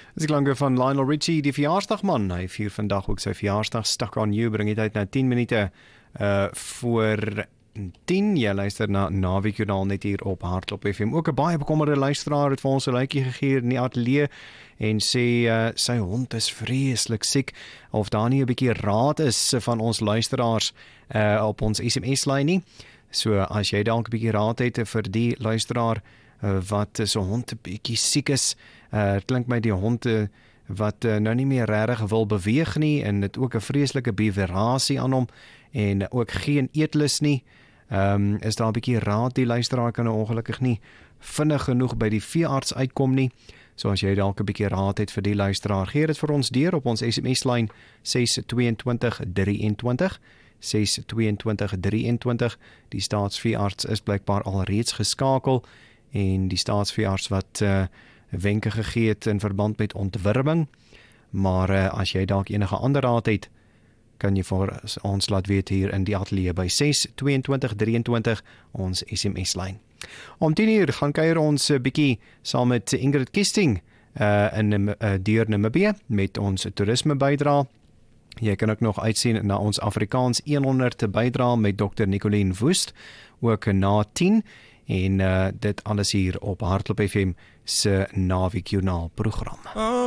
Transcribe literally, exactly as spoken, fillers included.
Dis die klanke van Lionel Richie, die verjaarsdagman. Hy vier vandag ook sy verjaarsdag. Stuck on You bring dit uit na tien minute uh, voor tien. Jy luister na Naweek Journaal net hier op Hardklop F M. Ook 'n baie bekommerde luisteraar het vir ons 'n lykie gegee in die ateljee en sê uh, sy hond is vreeslik siek, of daar nie 'n bietjie raad is van ons luisteraars uh, op ons S M S-lyn nie. So as jy dalk 'n bietjie raad het vir die luisteraar uh, wat so hond 'n bietjie siek is, uh, klink my die hond uh, wat uh, nou nie meer regtig wil beweeg nie en dit ook 'n vreeslike beverasie aan hom en ook geen eetlus nie. Ehm um, is daar 'n bietjie raad, die luisteraar kan nou ongelukkig nie vinnig genoeg by die veearts uitkom nie. So as jy dalk 'n bietjie raad het vir die luisteraar, gee dit vir ons deur op ons S M S-lyn ses twee twee drie twee, ses twee drie twee. Die staatsveearts is blykbaar al reeds geskakel en die staatsveearts wat uh, wenke gegee het in verband met ontwurming. Maar uh, as jy dalk enige ander raad het, kan jy vir ons laat weet hier in die ateljee by ses twee drie twee, ons S M S-lyn. Om tien uur gaan kuier ons 'n bietjie saam met Ingrid Kisting uh, in uh, deur Namibië met ons toerisme bydra. Jy kan ook nog uitsien na ons Afrikaans honderd bydra met dokter Nicoline Woest, ook na tien, en uh, dit alles hier op Hardklop F M se Naweek Journaal program.